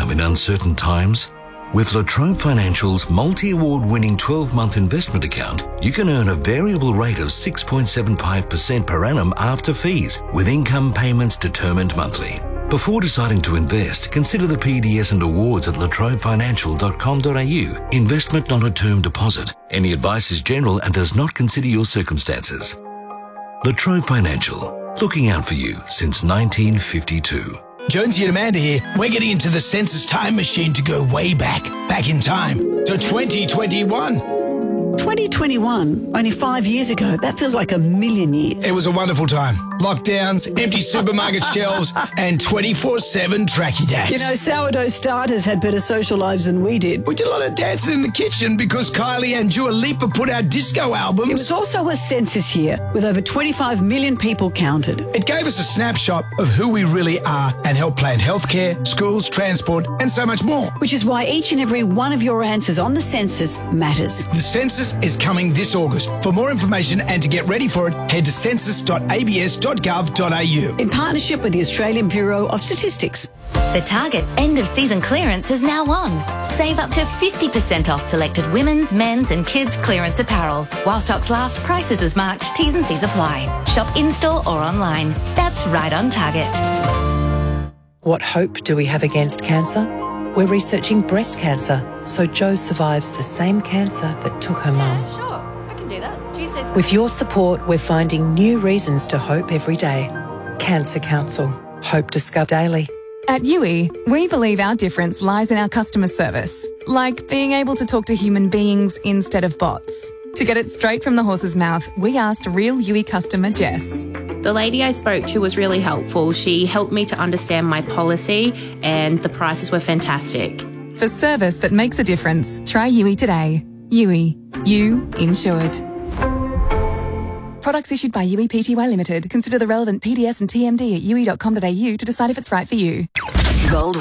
income in uncertain times? With La Trobe Financial's multi-award-winning 12-month investment account, you can earn a variable rate of 6.75% per annum after fees, with income payments determined monthly. Before deciding to invest, consider the PDS and awards at latrobefinancial.com.au. Investment not a term deposit. Any advice is general and does not consider your circumstances. La Trobe Financial, looking out for you since 1952. Jonesy and Amanda here. We're getting into the census time machine to go way back in time to 2021. 2021, only 5 years ago. That feels like a million years. It was a wonderful time. Lockdowns, empty supermarket shelves, and 24/7 tracky dacks. You know, sourdough starters had better social lives than we did. We did a lot of dancing in the kitchen because Kylie and Dua Lipa put out disco albums. It was also a census year with over 25 million people counted. It gave us a snapshot of who we really are and helped plan healthcare, schools, transport, and so much more. Which is why each and every one of your answers on the census matters. The census is coming this August. For more information and to get ready for it, head to census.abs.gov.au. In partnership with the Australian Bureau of Statistics. The Target end-of-season clearance is now on. Save up to 50% off selected women's, men's and kids' clearance apparel. While stocks last, prices as marked. T's and C's apply. Shop in-store or online. That's right on Target. What hope do we have against cancer? We're researching breast cancer, so Jo survives the same cancer that took her mum. Sure, I can do that. Tuesdays. With your support, we're finding new reasons to hope every day. Cancer Council. Hope discovered daily. At UE, we believe our difference lies in our customer service, like being able to talk to human beings instead of bots. To get it straight from the horse's mouth, we asked real UE customer Jess. The lady I spoke to was really helpful. She helped me to understand my policy and the prices were fantastic. For service that makes a difference, try UE today. UE. You insured. Products issued by UE Pty Limited. Consider the relevant PDS and TMD at ue.com.au to decide if it's right for you. Gold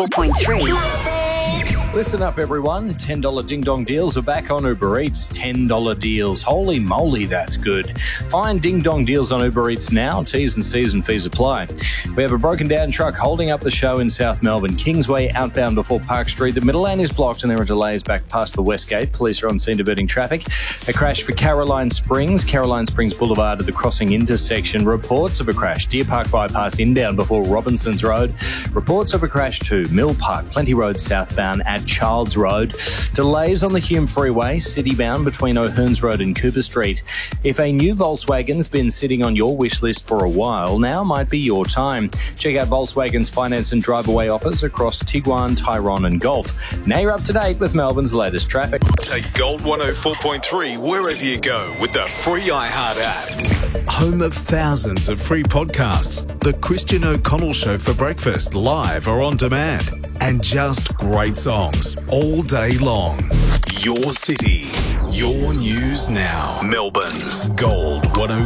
104.3. Listen up, everyone. $10 ding-dong deals are back on Uber Eats. $10 deals. Holy moly, that's good. Find ding-dong deals on Uber Eats now. T's and C's and fees apply. We have a broken-down truck holding up the show in South Melbourne. Kingsway outbound before Park Street. The middle lane is blocked and there are delays back past the West Gate. Police are on scene diverting traffic. A crash for Caroline Springs Boulevard at the crossing intersection. Reports of a crash. Deer Park bypass inbound before Robinsons Road. Reports of a crash to Mill Park, Plenty Road southbound at Childs Road. Delays on the Hume Freeway, city-bound between O'Hearns Road and Cooper Street. If a new Volkswagen's been sitting on your wish list for a while, now might be your time. Check out Volkswagen's finance and drive-away offers across Tiguan, Tyrone and Golf. Now you're up to date with Melbourne's latest traffic. Take Gold 104.3 wherever you go with the free iHeart app. Home of thousands of free podcasts. The Christian O'Connell Show for breakfast, live or on demand. And just great songs all day long. Your city, your news now. Melbourne's Gold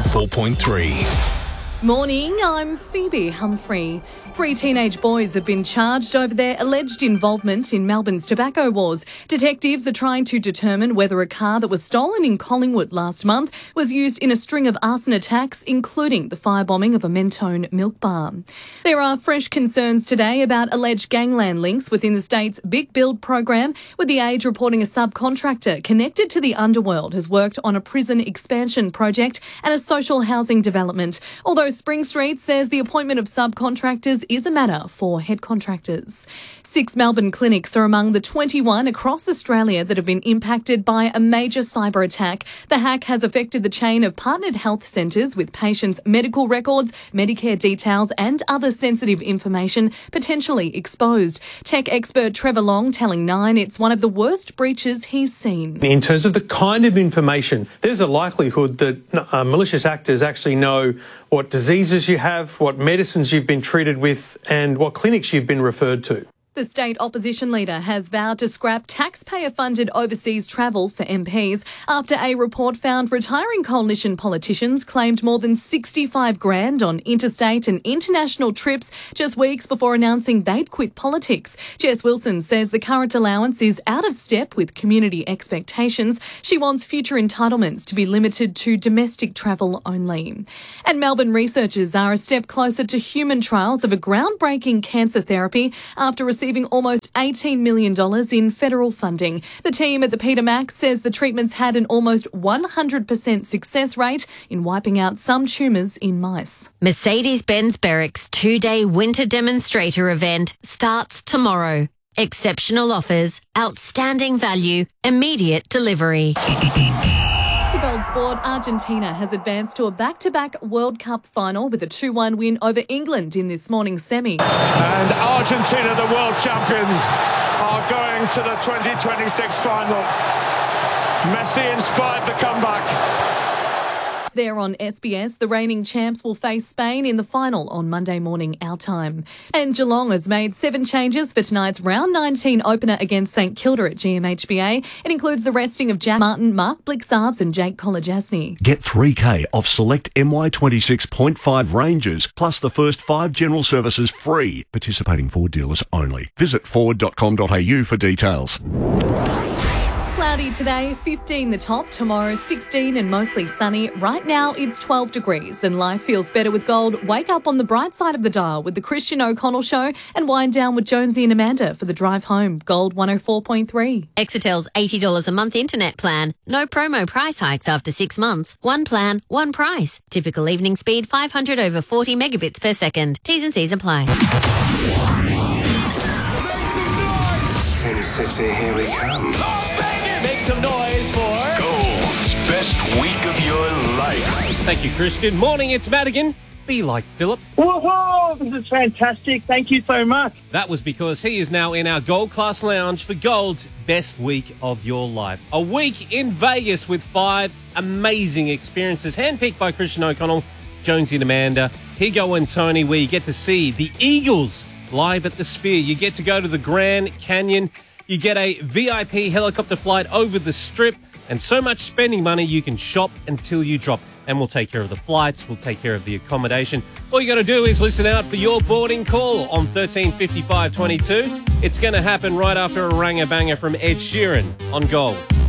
104.3. Morning, I'm Phoebe Humphrey. 3 teenage boys have been charged over their alleged involvement in Melbourne's tobacco wars. Detectives are trying to determine whether a car that was stolen in Collingwood last month was used in a string of arson attacks, including the firebombing of a Mentone milk bar. There are fresh concerns today about alleged gangland links within the state's Big Build program, with The Age reporting a subcontractor connected to the underworld has worked on a prison expansion project and a social housing development. Although Spring Street says the appointment of subcontractors is a matter for head contractors. 6 Melbourne clinics are among the 21 across Australia that have been impacted by a major cyber attack. The hack has affected the chain of partnered health centres, with patients' medical records, Medicare details and other sensitive information potentially exposed. Tech expert Trevor Long telling Nine it's one of the worst breaches he's seen. In terms of the kind of information, there's a likelihood that malicious actors actually know what diseases you have, what medicines you've been treated with and what clinics you've been referred to. The state opposition leader has vowed to scrap taxpayer-funded overseas travel for MPs after a report found retiring coalition politicians claimed more than $65,000 on interstate and international trips just weeks before announcing they'd quit politics. Jess Wilson says the current allowance is out of step with community expectations. She wants future entitlements to be limited to domestic travel only. And Melbourne researchers are a step closer to human trials of a groundbreaking cancer therapy after receiving almost $18 million in federal funding. The team at the Peter Mac says the treatments had an almost 100% success rate in wiping out some tumours in mice. Mercedes-Benz Berwick's 2-day winter demonstrator event starts tomorrow. Exceptional offers, outstanding value, immediate delivery. To Gold Sport, Argentina has advanced to a back-to-back World Cup final with a 2-1 win over England in this morning's semi. And Argentina, the world champions, are going to the 2026 final. Messi inspired the comeback. There on SBS, the reigning champs will face Spain in the final on Monday morning our time. And Geelong has made 7 changes for tonight's round 19 opener against St Kilda at GMHBA. It includes the resting of Jack Martin, Mark Blixarves and Jake Kolodjasny. Get $3,000 off select MY26.5 ranges, plus the first 5 general services free. Participating Ford dealers only. Visit ford.com.au for details. Cloudy today, 15 the top, tomorrow 16 and mostly sunny. Right now it's 12 degrees and life feels better with gold. Wake up on the bright side of the dial with the Christian O'Connell Show and wind down with Jonesy and Amanda for the drive home. Gold 104.3. Exetel's $80 a month internet plan. No promo price hikes after 6 months. One plan, one price. Typical evening speed 500 over 40 megabits per second. T's and C's apply. Sin City, here we come. Make some noise for Gold's best week of your life. Thank you, Christian. Morning, it's Madigan. Be like Philip. Woohoo! This is fantastic. Thank you so much. That was because he is now in our Gold Class Lounge for Gold's best week of your life. A week in Vegas with 5 amazing experiences, handpicked by Christian O'Connell, Jonesy and Amanda, Higo and Tony, where you get to see the Eagles live at the Sphere. You get to go to the Grand Canyon. You get a VIP helicopter flight over the Strip and so much spending money you can shop until you drop. And we'll take care of the flights. We'll take care of the accommodation. All you got to do is listen out for your boarding call on 135522. It's going to happen right after a ranger banger from Ed Sheeran on Gold.